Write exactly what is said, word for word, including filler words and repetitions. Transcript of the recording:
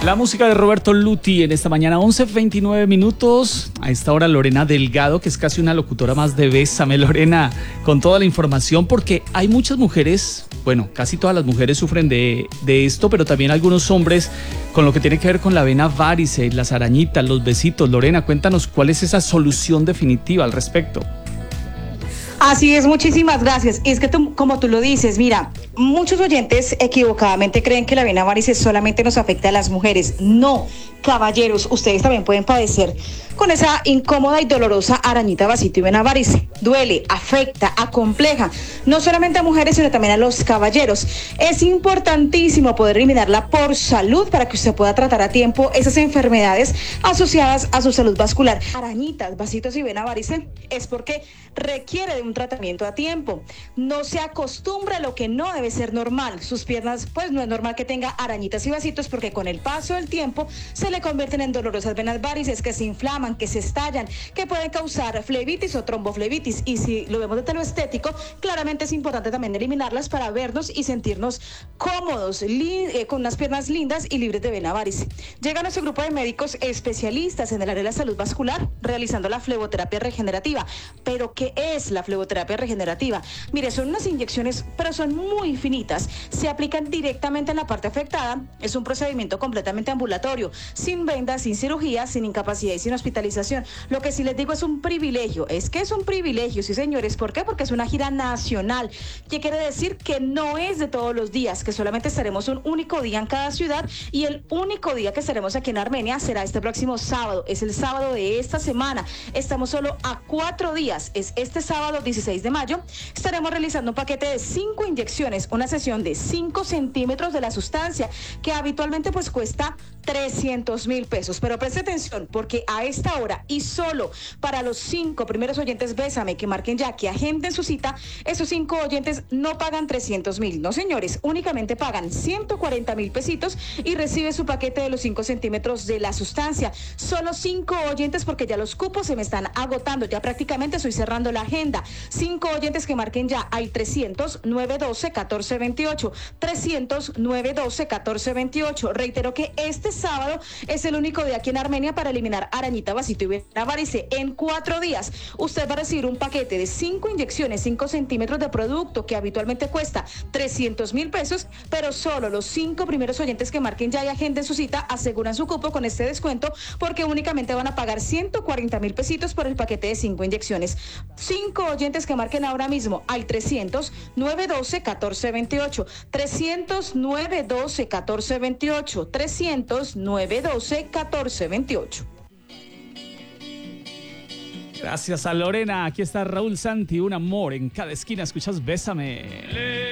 La música de Roberto Luti en esta mañana, once veintinueve minutos. A esta hora Lorena Delgado, que es casi una locutora más de Bésame. Lorena, con toda la información, porque hay muchas mujeres, bueno, casi todas las mujeres sufren de, de esto, pero también algunos hombres con lo que tiene que ver con la vena varice, las arañitas, los besitos. Lorena, cuéntanos cuál es esa solución definitiva al respecto. Así es, muchísimas gracias. Y es que tú, como tú lo dices, mira, muchos oyentes equivocadamente creen que la vena varice solamente nos afecta a las mujeres. No, caballeros, ustedes también pueden padecer con esa incómoda y dolorosa arañita, vasito y vena varice. Duele, afecta, acompleja, no solamente a mujeres, sino también a los caballeros. Es importantísimo poder eliminarla por salud para que usted pueda tratar a tiempo esas enfermedades asociadas a su salud vascular. Arañitas, vasitos y vena varice es porque requiere de un tratamiento a tiempo. No se acostumbra a lo que no debe ser normal. Sus piernas, pues no es normal que tenga arañitas y vasitos, porque con el paso del tiempo se le convierten en dolorosas venas varices que se inflaman, que se estallan, que pueden causar flebitis o tromboflebitis. Y si lo vemos desde lo estético, claramente es importante también eliminarlas para vernos y sentirnos cómodos, li- eh, con unas piernas lindas y libres de vena varice. Llega nuestro grupo de médicos especialistas en el área de la salud vascular realizando la fleboterapia regenerativa. ¿Pero qué es la fleboterapia regenerativa? Mire, son unas inyecciones, pero son muy finitas. Se aplican directamente en la parte afectada. Es un procedimiento completamente ambulatorio, sin vendas, sin cirugía, sin incapacidad y sin hospitalización. Lo que sí les digo es un privilegio. Es que es un privilegio, sí señores. ¿Por qué? Porque es una gira nacional. ¿Qué quiere decir? Que no es de todos los días, que solamente estaremos un único día en cada ciudad, y el único día que estaremos aquí en Armenia será este próximo sábado. Es el sábado de esta semana. Estamos solo a cuatro días. Es este sábado dieciséis de mayo. Estaremos realizando un paquete de cinco inyecciones, una sesión de cinco centímetros de la sustancia, que habitualmente pues cuesta trescientos mil pesos. Pero preste atención, porque a esta hora y solo para los cinco primeros oyentes Bésame que marquen ya, que agenden su cita, esos cinco oyentes no pagan trescientos mil. No, señores, únicamente pagan ciento cuarenta mil pesitos y recibe su paquete de los cinco centímetros de la sustancia. Solo cinco oyentes, porque ya los cupos se me están agotando. Ya prácticamente estoy cerrando la agenda. Cinco oyentes que marquen ya al trescientos, nueve doce, catorce veintiocho. trescientos, nueve doce, catorce veintiocho. Reitero que este sábado es el único día aquí en Armenia para eliminar arañita, vasito y vena varice. En cuatro días usted va a recibir un paquete de cinco inyecciones, cinco centímetros de producto, que habitualmente cuesta trescientos mil pesos, pero solo los cinco primeros oyentes que marquen ya y agenden su cita aseguran su cupo con este descuento, porque únicamente van a pagar ciento cuarenta mil pesitos por el paquete de cinco inyecciones. Cinco oyentes que marquen ahora mismo al trescientos, nueve doce, catorce veintiocho. trescientos, nueve doce, catorce veintiocho. trescientos, nueve doce, catorce veintiocho. Gracias a Lorena. Aquí está Raúl Santi, un amor en cada esquina. Escuchas Bésame.